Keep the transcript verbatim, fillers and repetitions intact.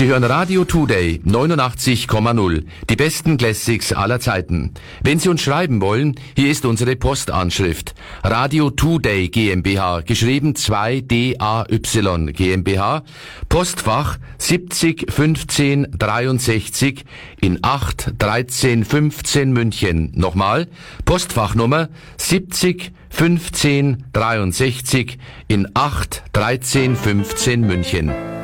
Sie hören Radio Today neunundachtzig Komma null, die besten Classics aller Zeiten. Wenn Sie uns schreiben wollen, hier ist unsere Postanschrift. Radio Today GmbH, geschrieben zwei D A Y GmbH, Postfach siebzig fünfzehn dreiundsechzig in acht dreizehn fünfzehn München. Nochmal, Postfachnummer siebzig fünfzehn dreiundsechzig in acht dreizehn fünfzehn München.